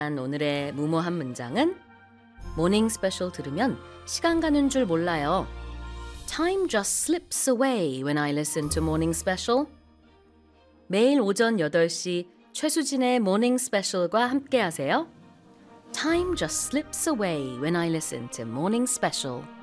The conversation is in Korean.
오늘의 무모한 문장은 모닝 스페셜 들으면 시간 가는 줄 몰라요. Time just slips away when I listen to morning special. 매일 오전 8시 최수진의 모닝 스페셜과 함께 하세요. Time just slips away when I listen to morning special.